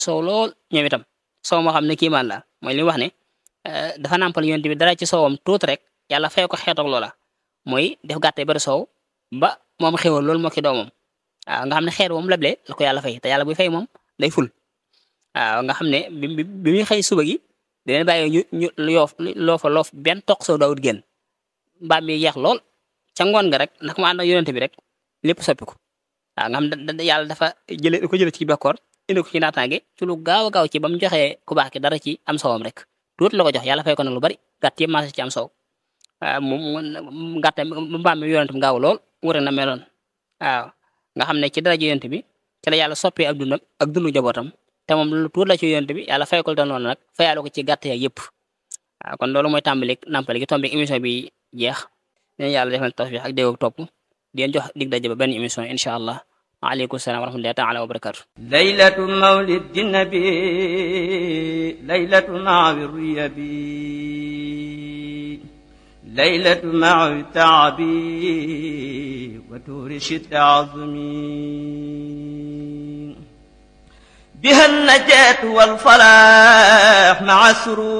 soow lool ñoom itam soow moo xam ne kiimaan la mooy li mu wax ne dafa nàmpal yonent bi dara ci soowam tuuti rek yàlla fay ko xeetoog loola mooy def gàtte bari soow ba moom xéwal loolu moo ki doomam waaw nga xam ne xeer moom leblee la ko yàlla fay te yàlla buy fay moom day ful waaw nga xam ne bi muy xëy suba gi dinañ bàyyi ñu loof benn toq soow daawut génn mbaam mi yeex lool ca ngoon nga rek naka ma ànd ak yonent bi rek lépp soppiku waaw nga xam ne yàlla dafa ko jële ci bekkoor indi ko ci naataange ci lu gaaw a gaaw ci ba mu joxee ku baax ki dara ci am soowam rek tuuti la ko jox yàlla fay ko nag lu bari gàtt yëpp marché ci am soow moom gàtt mbaam mi yonent bi gaaw lool wure na meloon waaw nga xam ne ci dara ji yonent bi ci la yàlla soppee ak dundam ak dundu jabootam te moom lu tuut la ci yonent bi yàlla fay ko te noonu nag fayaale ko ci gàtt ya yëpp waaw kon loolu mooy tàmbali nàmpale gi tombe émission bi jeex dinañ yàlla defal tawfiq ak dégg ak topp di leen jox dig daje ba benn émission incha allah waaleykum salaam wa rahmatullahi taala wa barakatu laylatu mawlid nabi laylatu mawi riyabi laylatu mawi taabi wa tuuri shidda azmi biha najat wal falah maa surur